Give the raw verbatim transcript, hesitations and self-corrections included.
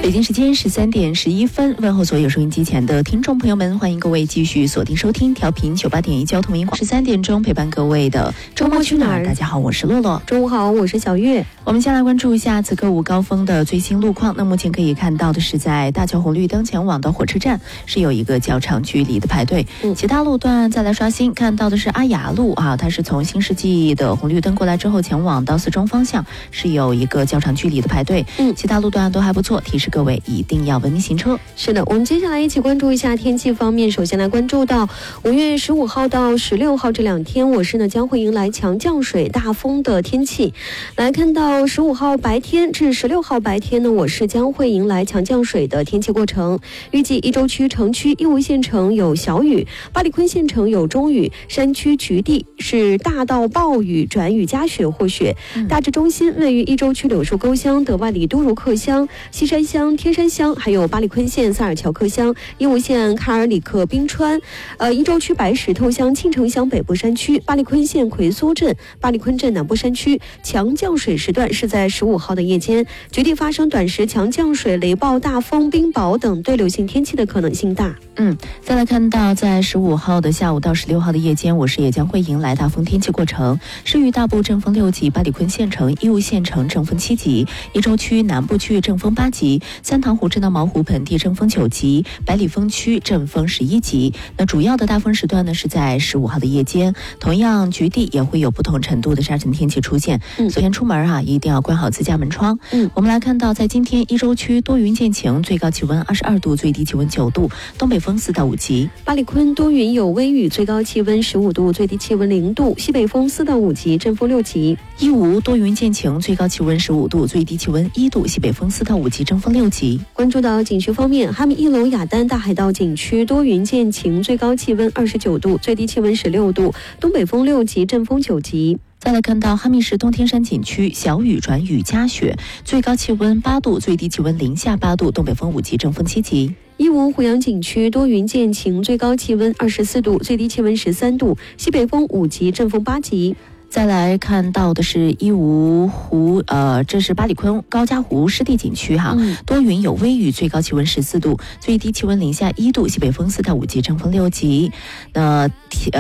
北京时间十三点十一分，问候所有收音机前的听众朋友们，欢迎各位继续锁定收听调频九八点一交通音广，十三点钟陪伴各位的周末去哪儿？大家好，我是洛洛。 中午好，我是小月。 我们先来关注一下此刻五高峰的最新路况。那目前可以看到的是，在大桥红绿灯前往的火车站是有一个较长距离的排队。嗯，其他路段再来刷新，看到的是阿雅路啊，它是从新世纪的红绿灯过来之后前往到四中方向是有一个较长距离的排队。嗯，其他路段都还不错，提示各位一定要文明行车。 是的，我们接下来一起关注一下天气方面。首先来关注到五月十五号到十六号这两天，我市呢将会迎来强降水、大风的天气。来看到十五号白天至十六号白天呢，我市将会迎来强降水的天气过程。预计一州区城区义乌县城有小雨，八里昆县城有中雨，山区局地是大到暴雨转雨夹雪或雪。嗯、大致中心位于一州区柳树沟乡、德万里都如克乡、西山乡、天山乡，还有八里昆县萨尔乔克乡、义乌县卡尔里克冰川，呃，一州区白石头乡、庆城乡北部山区、八里昆县奎苏镇、八里昆镇南部山区。强降水时段是在十五号的夜间，局地发生短时强降水、雷暴、大风、冰雹等对流性天气的可能性大。 嗯，再来看到在十五号的下午到十六号的夜间，我市也将会迎来大风天气过程，市域大部阵风六级，八里昆县城、义乌县城阵风七级，一州区南部区域阵风八级，三塘湖至到毛湖盆地阵风九级，百里风区阵风十一级。那主要的大风时段呢是在十五号的夜间，同样局地也会有不同程度的沙尘天气出现。嗯，昨天出门啊一定要关好自家门窗。嗯，我们来看到在今天一州区多云见晴，最高气温二十二度，最低气温九度，东北风四到五级。 八里昆多云有微雨，最高气温十五度，最低气温零度，西北风四到五级，阵风六级。 义乌多云见晴，最高气温十五度，最低气温一度，西北风四到五级，阵风六级。 关注到景区方面，哈密一楼雅丹大海盗景区多云见晴，最高气温二十九度，最低气温十六度，东北风六级，阵风九级。 再来看到哈密市东天山景区小雨转雨夹雪，最高气温八度，最低气温零下八度，东北风五级，阵风七级。 义乌虎阳景区多云见晴，最高气温二十四度，最低气温十三度，西北风五级，阵风八级。 再来看到的是义乌湖，呃，这是八里昆高加湖湿地景区哈，嗯、多云有微雨，最高气温十四度，最低气温零下一度，西北风四到五级，阵风六级。那、呃